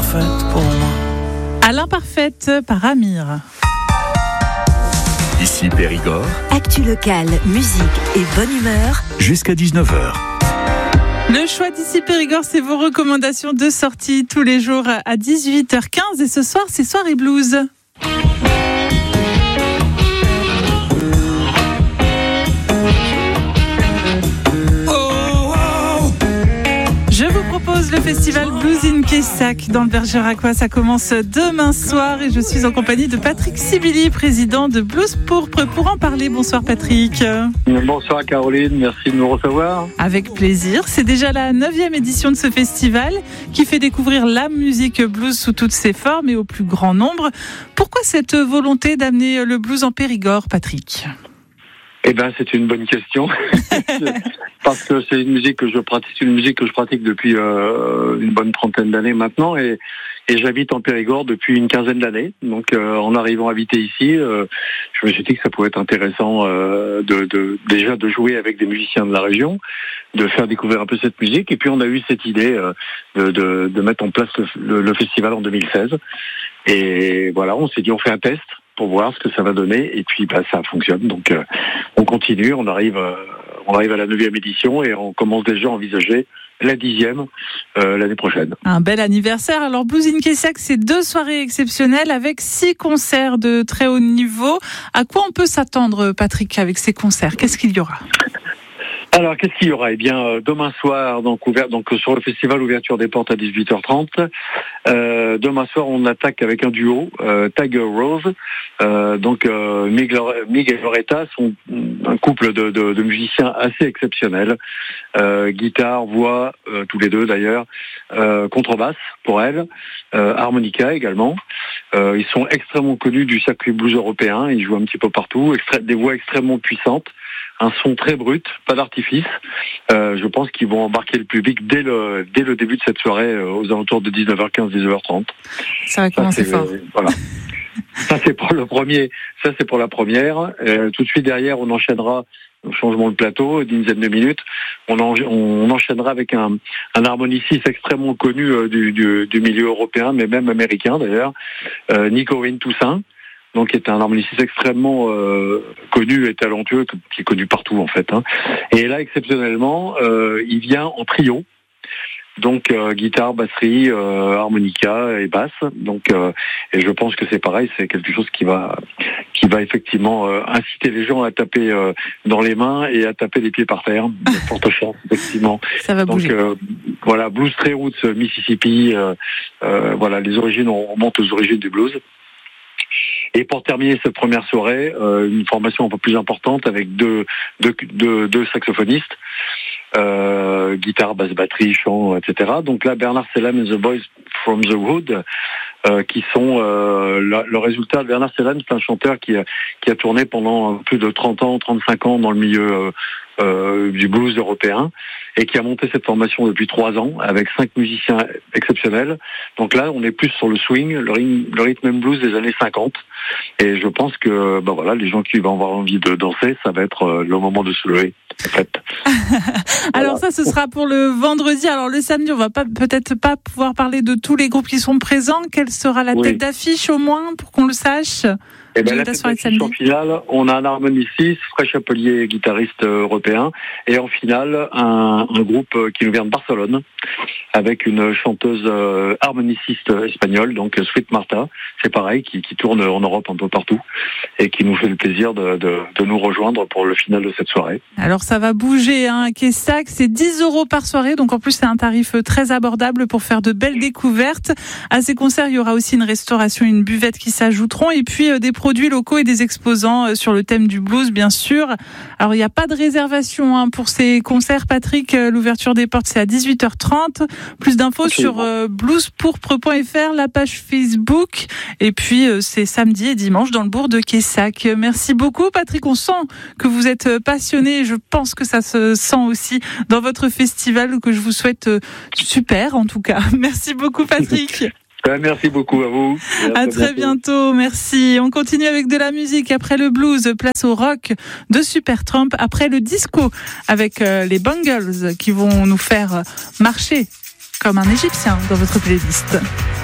parfaite pour moi. À l'imparfaite par Amir. Ici Périgord. Actu locale, musique et bonne humeur. Jusqu'à 19h. Le choix d'ici Périgord, c'est vos recommandations de sortie tous les jours à 18h15. Et ce soir, c'est Soirée Blues. Je vous propose le festival Blues in Quessac dans le Bergeracois. Ça commence demain soir et je suis en compagnie de Patrick Sibili, président de Blues Pourpre, pour en parler. Bonsoir Patrick. Bonsoir Caroline, merci de nous recevoir. Avec plaisir. C'est déjà la 9e édition de ce festival qui fait découvrir la musique blues sous toutes ses formes et au plus grand nombre. Pourquoi cette volonté d'amener le blues en Périgord, Patrick ? Eh ben, c'est une bonne question. Parce que c'est une musique que je pratique depuis une bonne trentaine d'années maintenant et j'habite en Périgord depuis une quinzaine d'années. Donc en arrivant à habiter ici, je me suis dit que ça pouvait être intéressant déjà de jouer avec des musiciens de la région, de faire découvrir un peu cette musique. Et puis on a eu cette idée de mettre en place le festival en 2016. Et voilà, on s'est dit on fait un test pour voir ce que ça va donner, et puis ça fonctionne. Donc on continue, on arrive à la 9e édition et on commence déjà à envisager la 10e l'année prochaine. Un bel anniversaire. Alors Blues in Quessac, c'est 2 soirées exceptionnelles avec 6 concerts de très haut niveau. À quoi on peut s'attendre, Patrick, avec ces concerts ? Qu'est-ce qu'il y aura ? Alors, qu'est-ce qu'il y aura ? Eh bien, demain soir, donc sur le festival, ouverture des portes à 18h30. Demain soir, on attaque avec un duo, Tiger Rose. Mig et Loretta sont un couple de musiciens assez exceptionnels. Guitare, voix, tous les deux d'ailleurs. Contrebasse pour elle. Harmonica également. Ils sont extrêmement connus du circuit blues européen. Ils jouent un petit peu partout. Des voix extrêmement puissantes. Un son très brut, pas d'artifice. Je pense qu'ils vont embarquer le public dès le début de cette soirée, aux alentours de 19h15, 19h30. Ça va commencer fort. Voilà. Ça c'est pour le premier. Ça c'est pour la première. Tout de suite derrière, on enchaînera au changement de plateau d'une dizaine de minutes. On enchaînera avec un harmoniciste extrêmement connu du milieu européen, mais même américain d'ailleurs, Nico Wayne Toussaint. Donc, qui est un harmoniciste extrêmement connu et talentueux, qui est connu partout en fait. Et là, exceptionnellement, il vient en trio. Donc, guitare, batterie, harmonica et basse. Donc, et je pense que c'est pareil, c'est quelque chose qui va effectivement inciter les gens à taper dans les mains et à taper les pieds par terre. Forte chance, effectivement. Ça va bouger. Donc, voilà, Blues Trail Roots, Mississippi. Voilà, les origines, on remonte aux origines du blues. Et pour terminer cette première soirée, une formation un peu plus importante avec deux saxophonistes, guitare, basse, batterie, chant, etc. Donc là, Bernard Selam et The Boys from the Wood, qui sont le résultat. Bernard Selam, c'est un chanteur qui a tourné pendant plus de 30 ans, 35 ans dans le milieu du blues européen et qui a monté cette formation depuis 3 ans avec 5 musiciens exceptionnels. Donc là, on est plus sur le swing, le rhythm and blues des années 50. Et je pense que voilà, les gens qui vont avoir envie de danser, ça va être le moment de se lever. En fait. Alors ça, ce sera pour le vendredi. Alors le samedi, on va peut-être pas pouvoir parler de tous les groupes qui sont présents. Quelle sera la tête d'affiche au moins pour qu'on le sache? Et la tête d'affiche en finale, on a un harmoniciste, Fred Chapelier, guitariste européen, et en finale un groupe qui nous vient de Barcelone avec une chanteuse harmoniciste espagnole, donc Sweet Marta. C'est pareil, qui tourne en Europe un peu partout et qui nous fait le plaisir de nous rejoindre pour le final de cette soirée. Alors ça va bouger, à Quessac, c'est 10 € par soirée, donc en plus c'est un tarif très abordable pour faire de belles découvertes. À ces concerts, il y aura aussi une restauration, une buvette qui s'ajouteront, et puis des produits locaux et des exposants sur le thème du blues, bien sûr. Alors il n'y a pas de réservation pour ces concerts, Patrick. L'ouverture des portes, c'est à 18h30. Plus d'infos sur bluesporpre.fr, la page Facebook. Et puis c'est samedi et dimanche dans le bourg de Quessac. Merci beaucoup, Patrick. On sent que vous êtes passionné. Je pense que ça se sent aussi dans votre festival, que je vous souhaite super en tout cas. Merci beaucoup, Patrick. Merci beaucoup à vous. À très bientôt. Merci. On continue avec de la musique. Après le blues, place au rock de Supertramp. Après le disco, avec les Bangles qui vont nous faire marcher comme un Égyptien dans votre playlist.